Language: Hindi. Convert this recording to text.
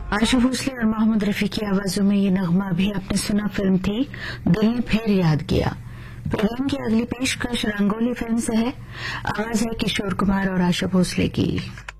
आशा भोसले और मोहम्मद रफी की आवाजों में ये नगमा भी आपने सुना। फिल्म थी दिल ने फिर याद किया। प्रोग्राम की अगली पेशकश रंगोली फिल्म से है। आवाज है किशोर कुमार और आशा भोसले की।